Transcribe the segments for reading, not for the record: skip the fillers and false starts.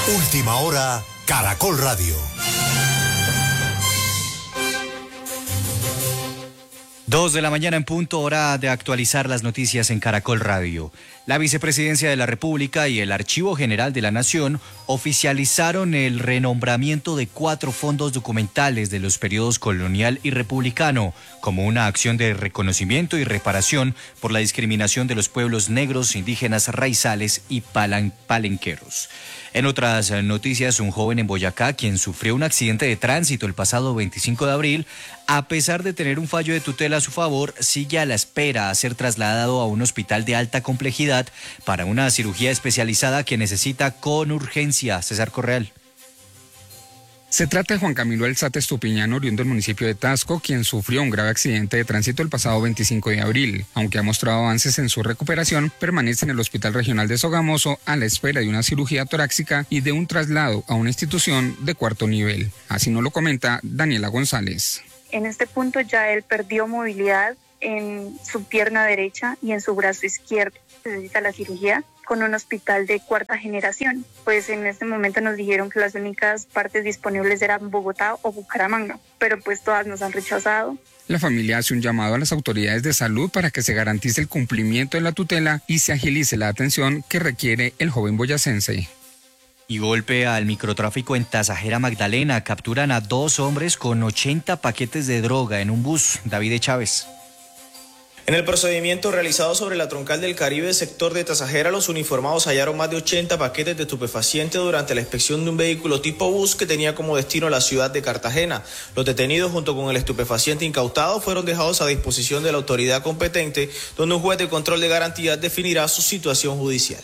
Última hora, Caracol Radio. 2 de la mañana en punto, hora de actualizar las noticias en Caracol Radio. La Vicepresidencia de la República y el Archivo General de la Nación oficializaron el renombramiento de 4 fondos documentales de los periodos colonial y republicano como una acción de reconocimiento y reparación por la discriminación de los pueblos negros, indígenas, raizales y palenqueros. En otras noticias, un joven en Boyacá, quien sufrió un accidente de tránsito el pasado 25 de abril, a pesar de tener un fallo de tutela a su favor, sigue a la espera a ser trasladado a un hospital de alta complejidad para una cirugía especializada que necesita con urgencia. César Correal. Se trata de Juan Camilo Alzate Estupiñán, oriundo del municipio de Tasco, quien sufrió un grave accidente de tránsito el pasado 25 de abril. Aunque ha mostrado avances en su recuperación, permanece en el Hospital Regional de Sogamoso a la espera de una cirugía torácica y de un traslado a una institución de 4º nivel. Así nos lo comenta Daniela González. En este punto ya él perdió movilidad en su pierna derecha y en su brazo izquierdo. Necesita la cirugía con un hospital de 4ª generación. Pues en este momento nos dijeron que las únicas partes disponibles eran Bogotá o Bucaramanga, pero pues todas nos han rechazado. La familia hace un llamado a las autoridades de salud para que se garantice el cumplimiento de la tutela y se agilice la atención que requiere el joven boyacense. Y golpe al microtráfico en Tasajera Magdalena. Capturan a 2 hombres con 80 paquetes de droga en un bus. David Chávez. En el procedimiento realizado sobre la troncal del Caribe, sector de Tasajera, los uniformados hallaron más de 80 paquetes de estupefacientes durante la inspección de un vehículo tipo bus que tenía como destino la ciudad de Cartagena. Los detenidos junto con el estupefaciente incautado fueron dejados a disposición de la autoridad competente, donde un juez de control de garantías definirá su situación judicial.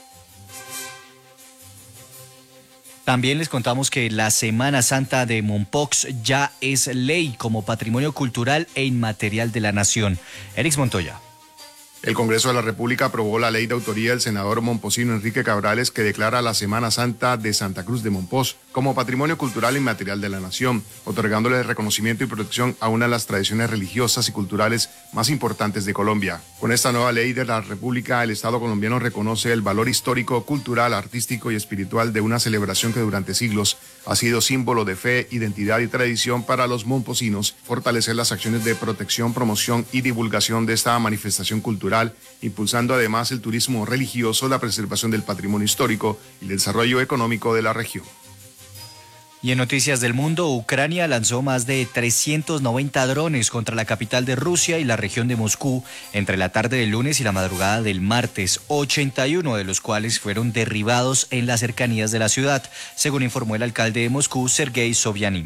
También les contamos que la Semana Santa de Mompox ya es ley como patrimonio cultural e inmaterial de la nación. Erix Montoya. El Congreso de la República aprobó la ley de autoría del senador momposino Enrique Cabrales que declara la Semana Santa de Santa Cruz de Mompox como patrimonio cultural e inmaterial de la nación, otorgándole reconocimiento y protección a una de las tradiciones religiosas y culturales más importantes de Colombia. Con esta nueva ley de la República, el Estado colombiano reconoce el valor histórico, cultural, artístico y espiritual de una celebración que durante siglos ha sido símbolo de fe, identidad y tradición para los momposinos, fortalecer las acciones de protección, promoción y divulgación de esta manifestación cultural, impulsando además el turismo religioso, la preservación del patrimonio histórico y el desarrollo económico de la región. Y en noticias del mundo, Ucrania lanzó más de 390 drones contra la capital de Rusia y la región de Moscú entre la tarde del lunes y la madrugada del martes, 81 de los cuales fueron derribados en las cercanías de la ciudad, según informó el alcalde de Moscú, Sergei Sobyanin.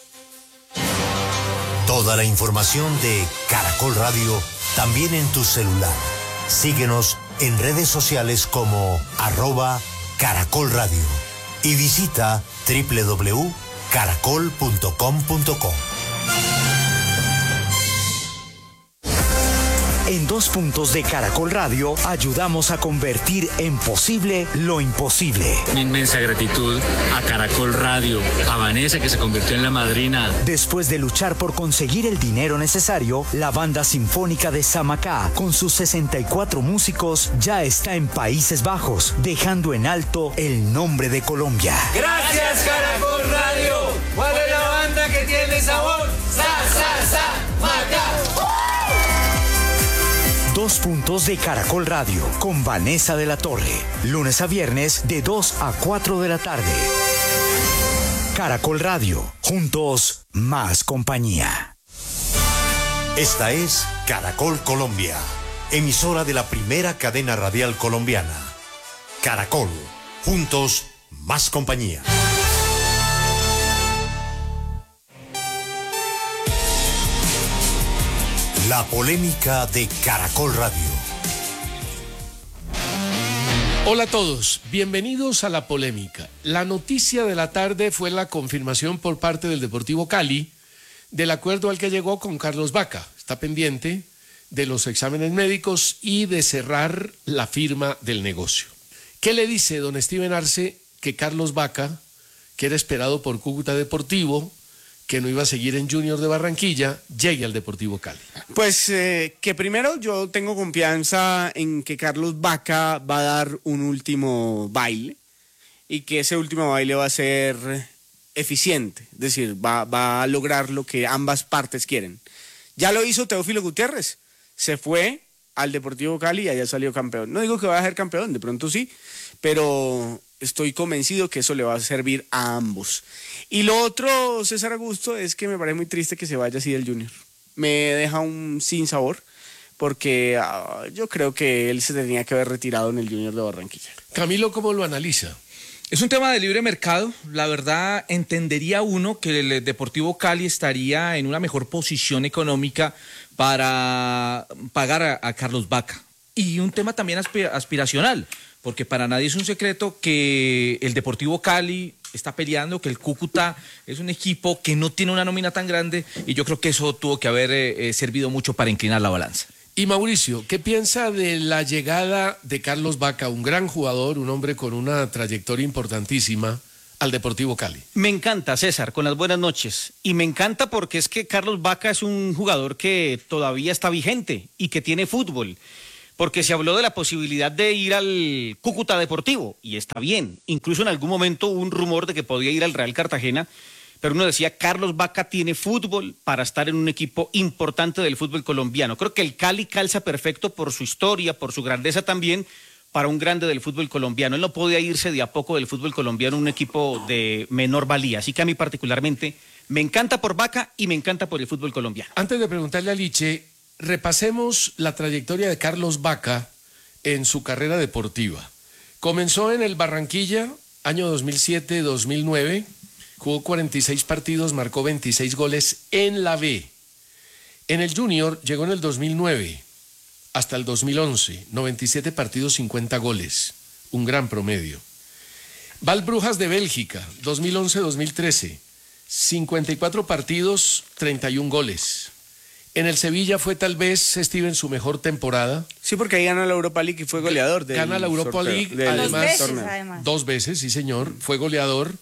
Toda la información de Caracol Radio también en tu celular. Síguenos en redes sociales como @Caracol Radio y visita www.caracol.com.co. En 2 puntos de Caracol Radio ayudamos a convertir en posible lo imposible. Una inmensa gratitud a Caracol Radio, a Vanessa que se convirtió en la madrina. Después de luchar por conseguir el dinero necesario, la banda sinfónica de Samacá, con sus 64 músicos, ya está en Países Bajos, dejando en alto el nombre de Colombia. Gracias Caracol Radio. ¿Cuál es la banda que tiene sabor? Macá. 2 puntos de Caracol Radio con Vanessa de la Torre. Lunes a viernes de 2 a 4 de la tarde. Caracol Radio. Juntos, más compañía. Esta es Caracol Colombia, emisora de la primera cadena radial colombiana. Caracol. Juntos, más compañía. La polémica de Caracol Radio. Hola a todos, bienvenidos a La Polémica. La noticia de la tarde fue la confirmación por parte del Deportivo Cali del acuerdo al que llegó con Carlos Vaca. Está pendiente de los exámenes médicos y de cerrar la firma del negocio. ¿Qué le dice don Steven Arce que Carlos Vaca, que era esperado por Cúcuta Deportivo, que no iba a seguir en Junior de Barranquilla, llegue al Deportivo Cali? Pues que primero yo tengo confianza en que Carlos Vaca va a dar un último baile y que ese último baile va a ser eficiente, es decir, va a lograr lo que ambas partes quieren. Ya lo hizo Teófilo Gutiérrez, se fue al Deportivo Cali y allá salió campeón. No digo que vaya a ser campeón, de pronto sí, pero estoy convencido que eso le va a servir a ambos. Y lo otro, César Augusto, es que me parece muy triste que se vaya así del Junior. Me deja un sinsabor, porque yo creo que él se tenía que haber retirado en el Junior de Barranquilla. Camilo, ¿cómo lo analiza? Es un tema de libre mercado. La verdad, entendería uno que el Deportivo Cali estaría en una mejor posición económica para pagar a Carlos Vaca. Y un tema también aspiracional, porque para nadie es un secreto que el Deportivo Cali está peleando, que el Cúcuta es un equipo que no tiene una nómina tan grande, y yo creo que eso tuvo que haber servido mucho para inclinar la balanza. Y Mauricio, ¿qué piensa de la llegada de Carlos Vaca, un gran jugador, un hombre con una trayectoria importantísima, al Deportivo Cali? Me encanta, César, con las buenas noches. Y me encanta porque es que Carlos Vaca es un jugador que todavía está vigente y que tiene fútbol. Porque se habló de la posibilidad de ir al Cúcuta Deportivo, y está bien. Incluso en algún momento hubo un rumor de que podía ir al Real Cartagena, pero uno decía, Carlos Vaca tiene fútbol para estar en un equipo importante del fútbol colombiano. Creo que el Cali calza perfecto por su historia, por su grandeza también, para un grande del fútbol colombiano. Él no podía irse de a poco del fútbol colombiano a un equipo de menor valía. Así que a mí particularmente me encanta por Vaca y me encanta por el fútbol colombiano. Antes de preguntarle a Liche, repasemos la trayectoria de Carlos Vaca en su carrera deportiva. Comenzó en el Barranquilla, año 2007-2009, jugó 46 partidos, marcó 26 goles en la B. En el Junior llegó en el 2009 hasta el 2011, 97 partidos, 50 goles, un gran promedio. Va al Brujas de Bélgica, 2011-2013, 54 partidos, 31 goles. En el Sevilla fue tal vez, Steven, su mejor temporada. Sí, porque ahí gana la Europa League y fue goleador. Gana la Europa League, además. 2 veces, sí señor, fue goleador.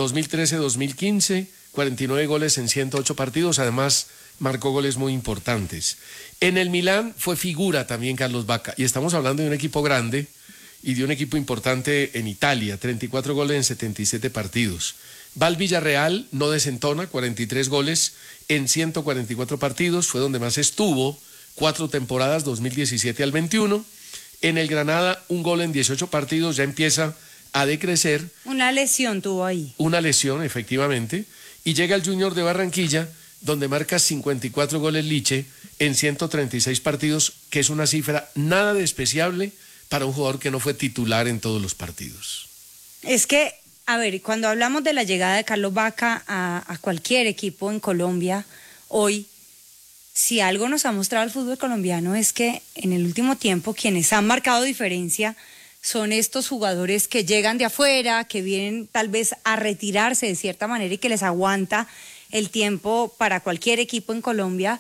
2013-2015, 49 goles en 108 partidos, además marcó goles muy importantes. En el Milán fue figura también Carlos Vaca, y estamos hablando de un equipo grande y de un equipo importante en Italia, 34 goles en 77 partidos. Va al Villarreal, no desentona, 43 goles en 144 partidos, fue donde más estuvo, 4 temporadas, 2017 al 21. En el Granada, 1 gol en 18 partidos, ya empieza a decrecer. Una lesión tuvo ahí. Una lesión, efectivamente, y llega al Junior de Barranquilla, donde marca 54 goles Liche en 136 partidos, que es una cifra nada despreciable para un jugador que no fue titular en todos los partidos. Es que, a ver, cuando hablamos de la llegada de Carlos Vaca a cualquier equipo en Colombia, hoy, si algo nos ha mostrado el fútbol colombiano es que en el último tiempo quienes han marcado diferencia son estos jugadores que llegan de afuera, que vienen tal vez a retirarse de cierta manera y que les aguanta el tiempo para cualquier equipo en Colombia.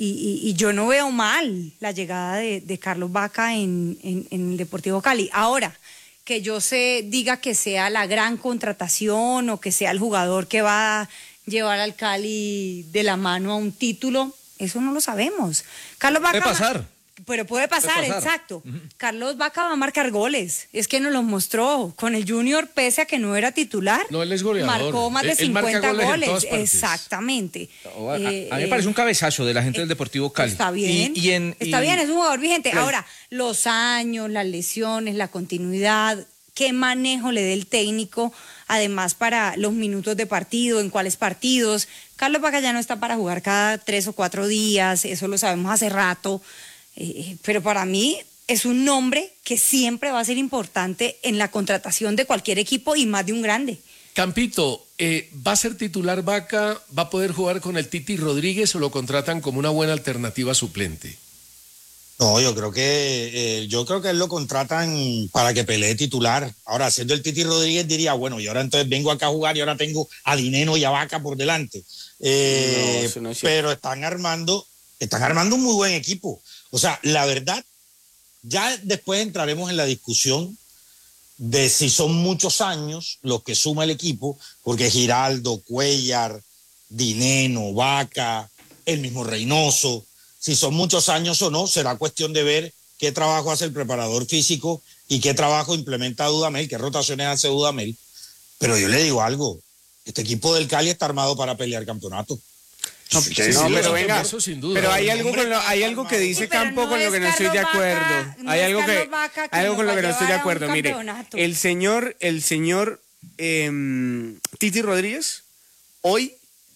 Y yo no veo mal la llegada de Carlos Vaca en el Deportivo Cali. Ahora, que yo diga que sea la gran contratación o que sea el jugador que va a llevar al Cali de la mano a un título, eso no lo sabemos. Carlos Vaca... Puede pasar. Pero puede pasar, exacto. Carlos Vaca va a marcar goles. Es que nos los mostró con el Junior, pese a que no era titular. No, él es goleador. Marcó más de 50 goles. Exactamente. A mí me parece un cabezazo de la gente del Deportivo Cali. Está bien. Está bien, es un jugador vigente. Claro. Ahora, los años, las lesiones, la continuidad, qué manejo le dé el técnico, además para los minutos de partido, en cuáles partidos. Carlos Vaca ya no está para jugar cada 3 o 4 días, eso lo sabemos hace rato. Pero para mí es un nombre que siempre va a ser importante en la contratación de cualquier equipo y más de un grande. Campito, ¿va a ser titular Vaca? ¿Va a poder jugar con el Titi Rodríguez o lo contratan como una buena alternativa suplente? No, yo creo que él lo contratan para que pelee titular. Ahora, siendo el Titi Rodríguez, diría, bueno, y ahora entonces vengo acá a jugar y ahora tengo a Dineno y a Vaca por delante. No, pero están armando un muy buen equipo. O sea, la verdad, ya después entraremos en la discusión de si son muchos años los que suma el equipo, porque Giraldo, Cuellar, Dineno, Vaca, el mismo Reynoso, si son muchos años o no, será cuestión de ver qué trabajo hace el preparador físico y qué trabajo implementa Dudamel, qué rotaciones hace Dudamel, Pero yo le digo algo, este equipo del Cali está armado para pelear campeonato. No, pero venga, pero hay algo que dice Campo con lo que no estoy de acuerdo. Hay algo con lo que no estoy de acuerdo. Mire, el señor Titi Rodríguez hoy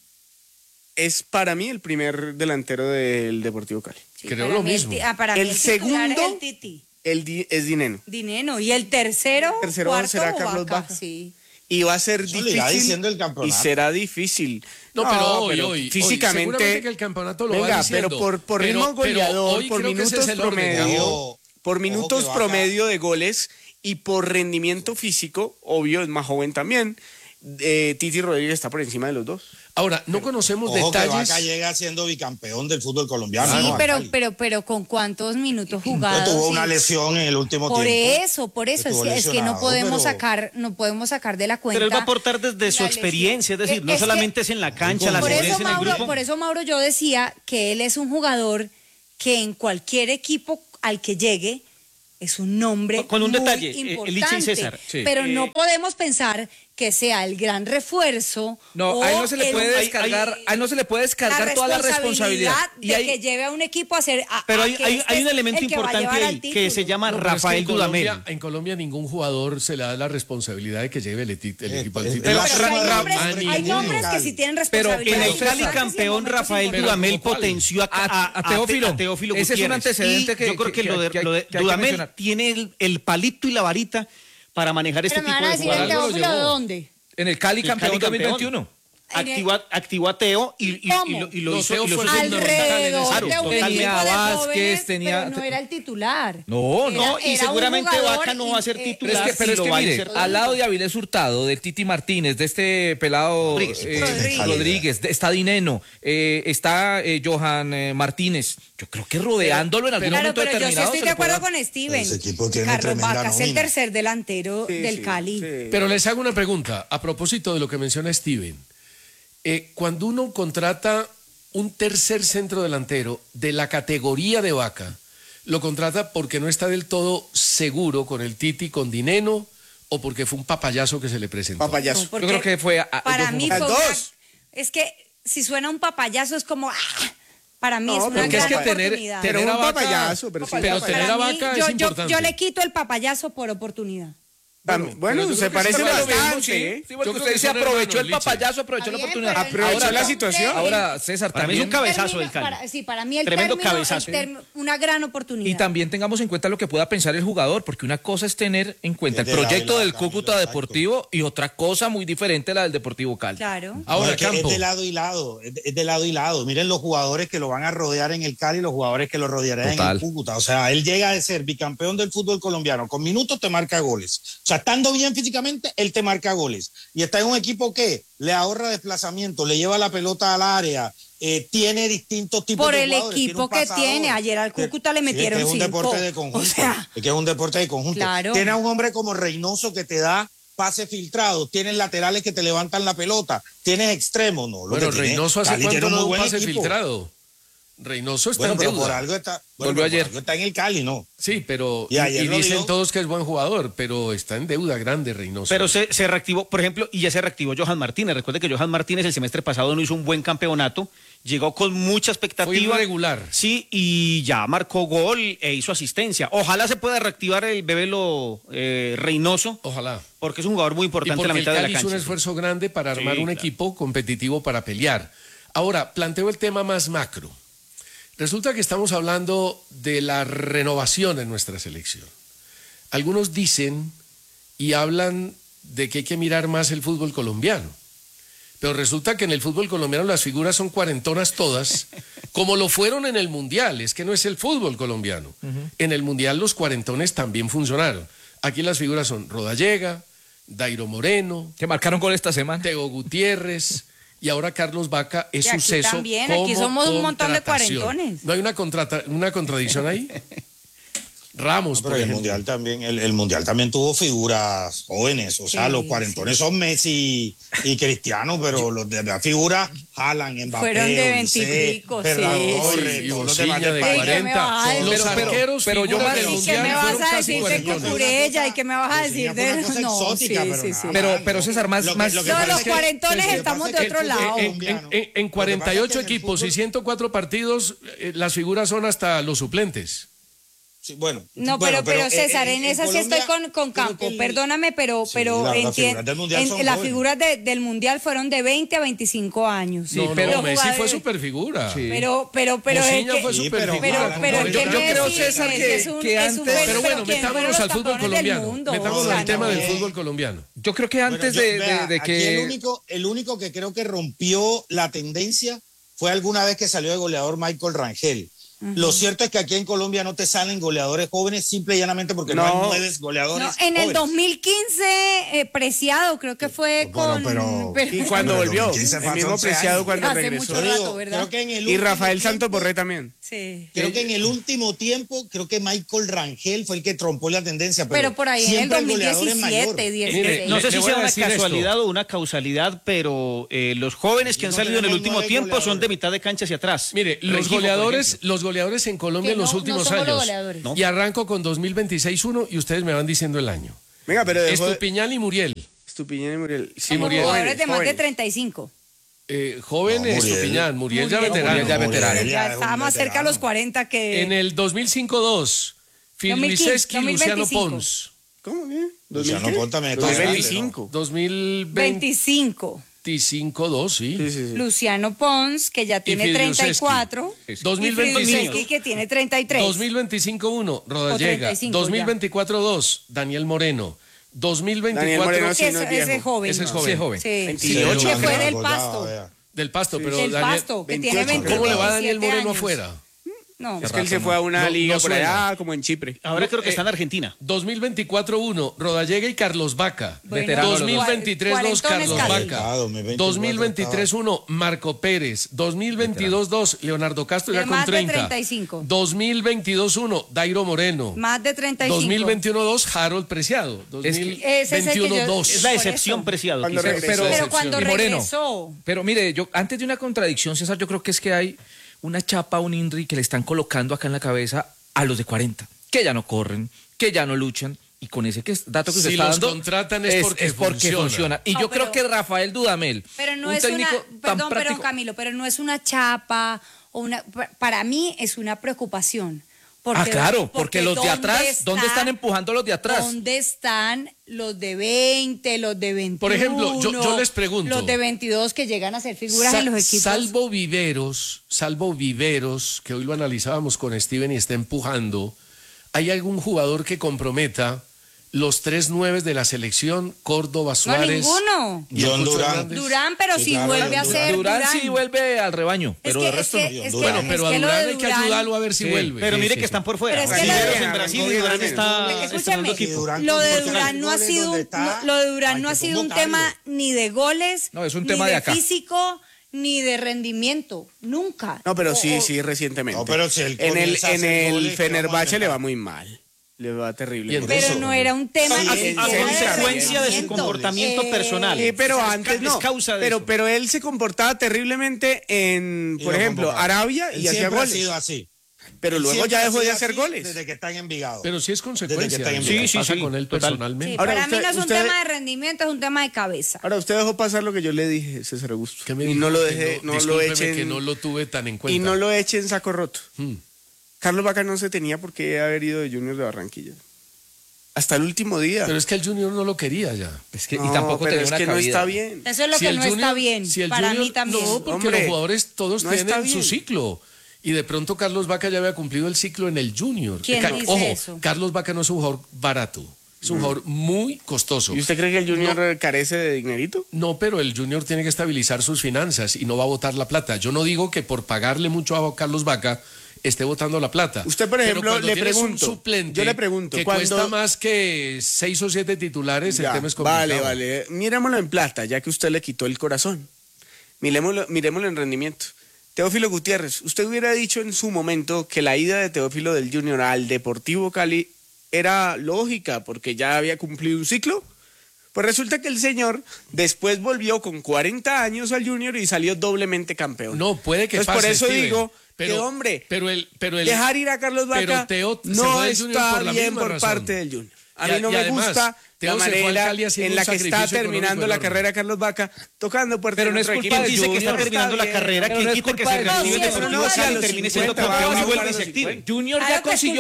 es para mí el primer delantero del Deportivo Cali. Sí, creo lo mismo. Para el mí segundo es el Titi. Es Dineno. Dineno. Y el tercero será Carlos Vaca. Sí. Y va a ser difícil. El campeonato. Y será difícil. No, pero hoy físicamente. Seguramente que el campeonato lo va diciendo. Pero por ritmo goleador, por minutos promedio, por minutos promedio de goles y por rendimiento físico, obvio, es más joven también. Titi Rodríguez está por encima de los dos. Ahora, no conocemos Ojo detalles. Que Vaca llega siendo bicampeón del fútbol colombiano. Sí, pero ¿con cuántos minutos jugados? Tuvo una lesión en el último por tiempo. Por eso, es que no podemos sacar de la cuenta. Pero él va a aportar desde su experiencia, es decir, no solamente es en la cancha, la madurez en el grupo. Por eso, Mauro, yo decía que él es un jugador que en cualquier equipo al que llegue es un nombre con un muy detalle, importante, Licha y César. Pero no podemos pensar que sea el gran refuerzo. No, a él no se le puede descargar, toda la responsabilidad de que lleve a un equipo a hacer. Pero hay un elemento importante ahí que se llama Rafael Dudamel. En Colombia ningún jugador se le da la responsabilidad de que lleve el equipo al título. Pero hay nombres que sí tienen responsabilidad. Pero en el Cali campeón Rafael Dudamel potenció a Teófilo Gutiérrez. Ese es un antecedente que yo creo que lo de Dudamel tiene el palito y la varita para manejar este tipo de jugadores. ¿De dónde? En el Cali campeón 2021. Activó a Teo y lo hizo alrededor. Tenía Vázquez, pero no era el titular. No, y seguramente Vaca no va a ser titular. Pero es que mire, al lado de Avilés Hurtado, del Titi Martínez, de este pelado Rodríguez, está Dineno, está Johan Martínez. Yo creo que rodeándolo en algún momento determinado. Yo sí estoy de acuerdo con Steven. Ese equipo tiene Carlos Vaca es el tercer delantero del Cali. Pero les hago una pregunta a propósito de lo que menciona Steven. Cuando uno contrata un tercer centro delantero de la categoría de Vaca, ¿lo contrata porque no está del todo seguro con el Titi, con Dineno, o porque fue un papayazo que se le presentó? Papayazo. Yo creo que fue para mí fue es que si suena un papayazo es como para mí es una gran oportunidad. Pero un papayazo, pero tener a Vaca es importante. Yo le quito el papayazo por oportunidad. Bueno, se parece bastante. Sí, porque usted se aprovechó el papayazo, aprovechó la oportunidad. Aprovechó la situación. Ahora, César, para mí es un cabezazo del Cali. Para mí el tremendo término, cabezazo. Una gran oportunidad. Y también tengamos en cuenta lo que pueda pensar el jugador, porque una cosa es tener en cuenta el proyecto del Cúcuta Deportivo y otra cosa muy diferente la del Deportivo Cali. Claro. Ahora, es de lado y lado, es de lado y lado. Miren los jugadores que lo van a rodear en el Cali y los jugadores que lo rodearán en el Cúcuta. O sea, él llega a ser bicampeón del fútbol colombiano. Con minutos te marca goles. O sea, estando bien físicamente, él te marca goles. Y está en un equipo que le ahorra desplazamiento, le lleva la pelota al área, tiene distintos tipos de jugadores. Por el equipo que tiene. Ayer al Cúcuta le metieron 5. Es un deporte de conjunto. O sea, es que es un deporte de conjunto. Claro. Tiene a un hombre como Reynoso que te da pase filtrado, tienes laterales que te levantan la pelota, tienes extremos, ¿no? Bueno, Reynoso hace cuánto no da un pase filtrado. Reynoso está en deuda. Por algo está, ayer. Está en el Cali, ¿no? Sí, pero y dicen todos que es buen jugador, pero está en deuda grande Reynoso. Pero se reactivó, por ejemplo, y ya se reactivó Johan Martínez. Recuerde que Johan Martínez el semestre pasado no hizo un buen campeonato, llegó con mucha expectativa. Fue irregular. Sí, y ya marcó gol e hizo asistencia. Ojalá se pueda reactivar el Bebelo Reynoso. Ojalá. Porque es un jugador muy importante en la mitad de la cancha. Hizo un esfuerzo grande para armar un equipo competitivo para pelear. Ahora, planteo el tema más macro. Resulta que estamos hablando de la renovación en nuestra selección. Algunos dicen y hablan de que hay que mirar más el fútbol colombiano. Pero resulta que en el fútbol colombiano las figuras son cuarentonas todas, como lo fueron en el Mundial. Es que no es el fútbol colombiano. En el Mundial los cuarentones también funcionaron. Aquí las figuras son Rodallega, Dairo Moreno. Que marcaron gol esta semana. Teo Gutiérrez. Y ahora Carlos Vaca es suceso. También, como aquí somos un montón de cuarentones. ¿No hay una contradicción ahí? Ramos, pero el mundial también, el mundial también tuvo figuras jóvenes, o sea, los cuarentones son Messi y Cristiano, pero los de la figura Haaland, Mbappé, fueron de 20 y pico, y Bocilla de 40. Los arqueros, pero yo del mundial, ¿qué me vas a decir de Cucurella y qué me vas a decir de no? Pero César, más los cuarentones estamos de otro lado. En 48 equipos y 104 partidos, las figuras son hasta los suplentes. Sí, bueno. No, pero César, en esa sí estoy con Campo, perdóname, pero las figuras del Mundial fueron de 20 a 25 años. Sí, pero Messi fue superfigura. Sí. Pero Bocilla fue superfigura. Yo creo, César, que antes... Pero bueno, metámonos al fútbol colombiano. Metámonos al tema del fútbol colombiano. Yo creo que antes de que... El único que creo que rompió la tendencia fue alguna vez que salió de goleador Michael Rangel. Lo cierto es que aquí en Colombia no te salen goleadores jóvenes simple y llanamente porque no hay 9 goleadores en jóvenes. el 2015 Preciado creo que fue y cuando volvió el mismo Preciado cuando regresó rato, ¿verdad? Creo que y Rafael Santos Borré también. Sí. Creo que en el último tiempo creo que Michael Rangel fue el que trompó la tendencia, pero por ahí en el 2017, 16. No sé si sea una casualidad o una causalidad, pero los jóvenes que han salido en el último tiempo son de mitad de cancha hacia atrás. Mire, los goleadores en Colombia en los últimos años. Y arranco con 2026-1 y ustedes me van diciendo el año. Venga, pero Estupiñán y Muriel. Sí, Muriel. Jugadores de más de 35. Joven Estupiñán, Muriel ya veterano. Ya estaba más cerca a los 40 que... En el 2005-2, Filiseski y Luciano Pons. ¿Cómo bien? Luciano Pons también. 2025. 2025. 25-2, sí. Luciano Pons, que ya tiene 34. 2025. Y que tiene 33. 2025-1, Rodallega. 2024-2, Daniel Moreno. 2024. Daniel Moreno ese es joven. Ese es joven. Sí. 28. Que fue del Pasto. Del Pasto, pero del Pasto, que tiene 28. ¿Cómo le va a Daniel Moreno afuera? No. Es que él se fue a una liga por allá, como en Chipre. Ahora creo que está en Argentina. 2024-1, Rodallega y Carlos Vaca. Bueno, 2023-2, Carlos Vaca. 2023-1, Marco Pérez. 2022-2, Leonardo Castro ya con 30. 2022-1, Dairo Moreno. Más de 35. 2021-2, Harold Preciado. 2021-2. Es la excepción Preciado. Pero cuando regresó. Pero mire, yo antes de una contradicción, César, yo creo que es que hay una chapa, un INRI que le están colocando acá en la cabeza a los de 40, que ya no corren, que ya no luchan, y con ese dato que usted está dando... Si los contratan es porque funciona. Y yo creo que Rafael Dudamel, pero no un es técnico tan práctico... Perdón, Camilo, pero no es una chapa, para mí es una preocupación. Porque los de atrás, ¿dónde están empujando los de atrás? ¿Dónde están los de 20, los de 21? Por ejemplo, yo les pregunto. Los de 22 que llegan a ser figuras en los equipos. Salvo Viveros, que hoy lo analizábamos con Steven y está empujando, ¿hay algún jugador que comprometa los 3 9 de la selección, Córdoba, Suárez? No, ninguno. John Durán, pero sí, si vuelve a ser Durán sí vuelve al rebaño, pero de resto no. Bueno, pero a Durán hay que ayudarlo a ver si vuelve. Pero mire que están por fuera. Pero es que en Brasil y Durán está... Escúchame, lo de Durán no ha sido un tema ni de goles, no, es un ni tema de acá. Físico, ni de rendimiento, nunca. No, pero sí, recientemente. No, pero si en el Fenerbahce le va muy mal. Le va terrible. Pero no era un tema a consecuencia de su comportamiento personal. Pero antes no. Pero él se comportaba terriblemente en, por ejemplo, Arabia y hacía goles. Ha sido así. Pero luego ya dejó de hacer goles. Desde que está en Envigado. Pero sí es consecuencia. Sí, pasa con él personalmente. Sí, para mí no es un tema de rendimiento, es un tema de cabeza. Ahora, usted dejó pasar lo que yo le dije, César Augusto. ¿Qué me y dijo? no lo dejé, no lo echen. Que no lo tuve tan en cuenta. Y no lo echen en saco roto. Carlos Vaca no se tenía por qué haber ido de Junior de Barranquilla. Hasta el último día. Pero es que el Junior no lo quería ya. Es que, y tampoco tenía una cabida. No está bien. Eso es lo que no está bien. Para mí también. No, porque los jugadores todos tienen su ciclo. Y de pronto Carlos Vaca ya había cumplido el ciclo en el Junior. ¿Quién dice eso? Carlos Vaca no es un jugador barato. Es un jugador muy costoso. ¿Y usted cree que el Junior carece de dinerito? No, pero el Junior tiene que estabilizar sus finanzas y no va a botar la plata. Yo no digo que por pagarle mucho a Carlos Vaca esté botando la plata. Usted, por ejemplo, le pregunto. Yo le pregunto. Que cuesta más que 6 o 7 titulares, el tema es complicado. Vale. Mirémoslo en plata, ya que usted le quitó el corazón. Miremoslo en rendimiento. Teófilo Gutiérrez, usted hubiera dicho en su momento que la ida de Teófilo del Junior al Deportivo Cali era lógica porque ya había cumplido un ciclo. Pues resulta que el señor después volvió con 40 años al Junior y salió doblemente campeón. No, puede que Entonces, pase, por eso Steven, digo pero, que, hombre, pero el dejar ir a Carlos Vaca no está bien por parte del Junior. A mí no me gusta la manera en la que está terminando la carrera Carlos Vaca, tocando puertas. Pero no es culpa de dice que está terminando la carrera, quien quita que se retire de Deportivo Cali y termine siendo campeón y vuelve y se active. Junior ya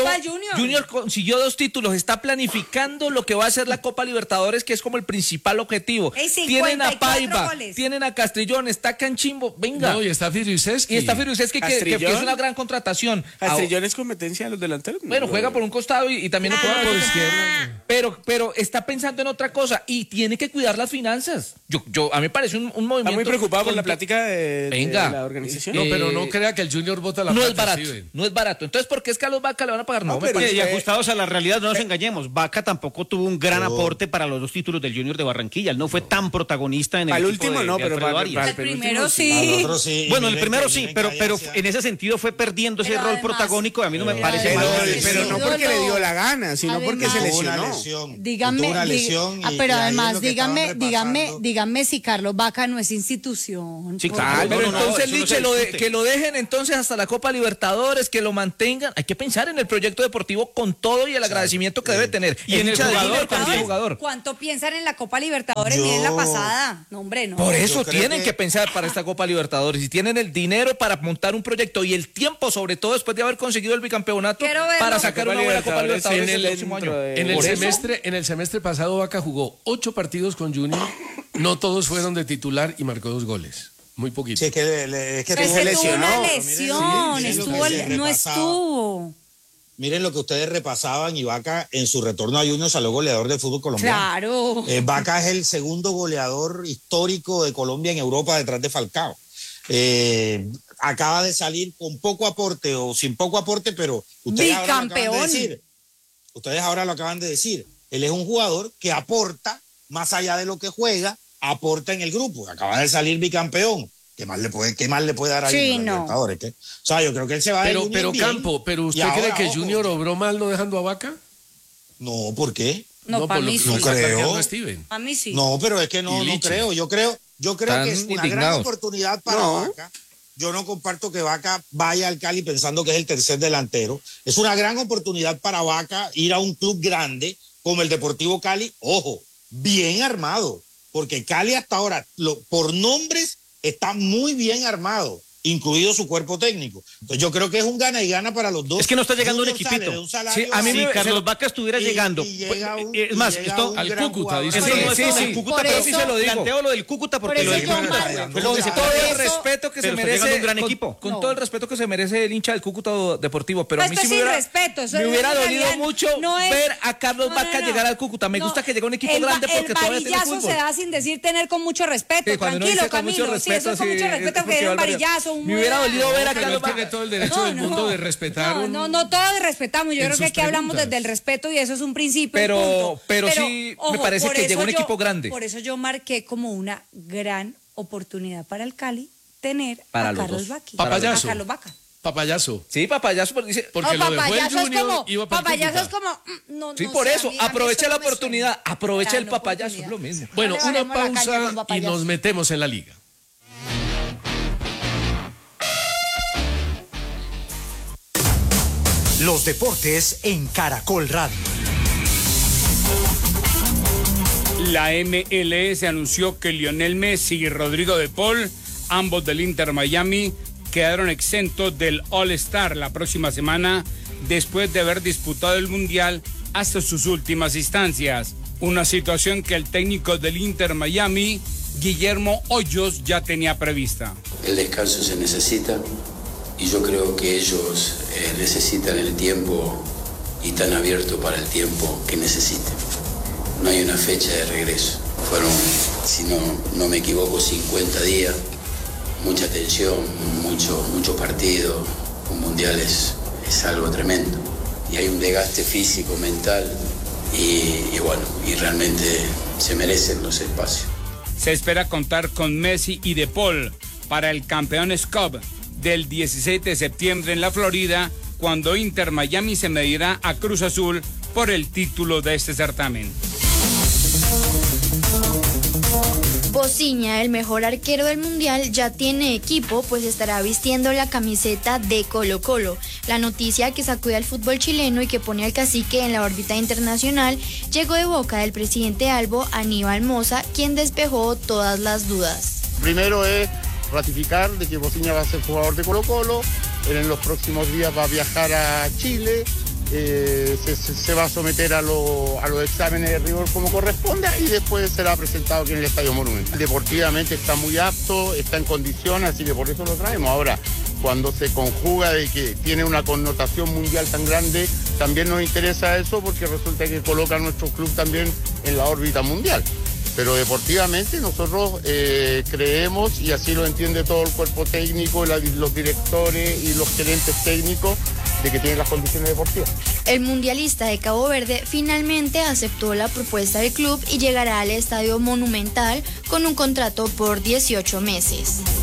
consiguió 2 títulos, está planificando lo que va a ser la Copa Libertadores, que es como el principal objetivo. Tienen a Paiva, tienen a Castrillón, está Canchimbo, venga. No, y está Firuseski. Y está Firuseski, que es una gran contratación. Castrillón es competencia de los delanteros. Bueno, juega por un costado y también juega por izquierda. Pero está pensando en otra cosa y tiene que cuidar las finanzas. A mí me parece un movimiento. Está muy preocupado por la plática de la organización. No, pero no crea que el Junior vota la plata. No es barato. Entonces, ¿por qué es Carlos Vaca le van a pagar? No, me parece. Y ajustados a la realidad, no nos engañemos. Vaca tampoco tuvo un gran aporte para los 2 títulos del Junior de Barranquilla. Él no fue tan protagonista en el equipo último de, no, de pero Alfredo para Arias. el primero sí. Bueno, el primero sí, pero en ese sentido fue perdiendo ese rol protagónico. A mí no me parece mal. Pero no porque le dio la gana, sino porque se lesionó. Dígame, pero además, dígame si Carlos Vaca no es institución. Sí, claro, pero entonces, Liche, que lo dejen entonces hasta la Copa Libertadores, que lo mantengan. Hay que pensar en el proyecto deportivo con todo y el agradecimiento que debe tener. Y en el jugador. ¿Cuánto piensan en la Copa Libertadores? Miren la pasada. No, hombre, no. Por eso tienen que pensar para esta Copa Libertadores. Si tienen el dinero para montar un proyecto y el tiempo, sobre todo después de haber conseguido el bicampeonato, para sacar una buena Copa Libertadores el próximo año. En el semestre pasado, Vaca jugó 8 partidos con Junior, no todos fueron de titular y marcó 2 goles. Muy poquito. Sí, es que se lesionó. No estuvo. Miren lo que ustedes repasaban y Vaca en su retorno a Junior salió goleador del fútbol colombiano. Claro. Vaca es el segundo goleador histórico de Colombia en Europa detrás de Falcao. Acaba de salir con poco aporte o sin poco aporte, pero ustedes ahora lo acaban de decir. Él es un jugador que aporta, más allá de lo que juega, aporta en el grupo. Acaba de salir bicampeón. ¿Qué más le puede dar a Libertadores? O sea, yo creo que él se va a ir Pero bien. Campo, ¿pero usted cree que Junior obró mal no dejando a Vaca? No, ¿por qué? No, para mí sí. No creo. A mí sí. No, pero es que no creo. Yo creo que es una gran oportunidad para Vaca. Yo no comparto que Vaca vaya al Cali pensando que es el tercer delantero. Es una gran oportunidad para Vaca ir a un club grande como el Deportivo Cali. Ojo, bien armado. Porque Cali hasta ahora, por nombres, está muy bien armado, incluido su cuerpo técnico. Entonces yo creo que es un gana y gana para los dos. Es que no está llegando un equipito. Sí, a mí si Carlos Vaca estuviera llegando. Es más, esto al Cúcuta, dice. Sí, Cúcuta, pero sí se lo digo. Planteo lo del Cúcuta porque lo del Cúcuta. Con todo el respeto que se merece un gran equipo. Con todo el respeto que se merece el hincha del Cúcuta Deportivo, pero a mí sí me hubiera dolido mucho ver a Carlos Vaca llegar al Cúcuta. Me gusta que llegue un equipo grande porque todavía tiene fútbol. El varillazo se da sin decir tener con mucho respeto. Tranquilo, Camilo. Sí, eso es con mucho respeto que es un varillazo. Me hubiera dolido ver a Carlos Vaca. Tiene todo el derecho del mundo de respetar. No, todos respetamos. Yo creo que aquí hablamos desde el respeto y eso es un principio. Pero sí me parece que llegó un equipo grande. Por eso yo marqué como una gran oportunidad para el Cali tener a Carlos Vaca. Papayazo. A Carlos Vaca. Papayazo. Sí, papayazo, porque dice. Porque lo dejó el Junior, iba para papayazo es como. Sí, por eso, aprovecha la oportunidad, aprovecha el papayazo, es lo mismo. Bueno, una pausa y nos metemos en la liga. Los deportes en Caracol Radio. La MLS anunció que Lionel Messi y Rodrigo de Paul, ambos del Inter Miami, quedaron exentos del All-Star la próxima semana después de haber disputado el Mundial hasta sus últimas instancias. Una situación que el técnico del Inter Miami, Guillermo Hoyos, ya tenía prevista. El descanso se necesita y yo creo que ellos necesitan el tiempo y están abiertos para el tiempo que necesiten. No hay una fecha de regreso. Fueron, si no me equivoco, 50 días, mucha tensión, mucho partido. Un mundial es algo tremendo. Y hay un desgaste físico, mental y realmente se merecen los espacios. Se espera contar con Messi y De Paul para el Campeones Cup del 17 de septiembre en la Florida, cuando Inter Miami se medirá a Cruz Azul por el título de este certamen. Bociña, el mejor arquero del mundial, ya tiene equipo, pues estará vistiendo la camiseta de Colo-Colo. La noticia que sacude al fútbol chileno y que pone al cacique en la órbita internacional llegó de boca del presidente Albo, Aníbal Mosa, quien despejó todas las dudas. Primero es ratificar de que Bociña va a ser jugador de Colo-Colo, él en los próximos días va a viajar a Chile, se va a someter a los exámenes de rigor como corresponda y después será presentado aquí en el Estadio Monumental. Deportivamente está muy apto, está en condición, así que por eso lo traemos. Ahora, cuando se conjuga de que tiene una connotación mundial tan grande, también nos interesa eso porque resulta que coloca a nuestro club también en la órbita mundial. Pero deportivamente nosotros creemos, y así lo entiende todo el cuerpo técnico, los directores y los gerentes técnicos, de que tienen las condiciones deportivas. El mundialista de Cabo Verde finalmente aceptó la propuesta del club y llegará al Estadio Monumental con un contrato por 18 meses.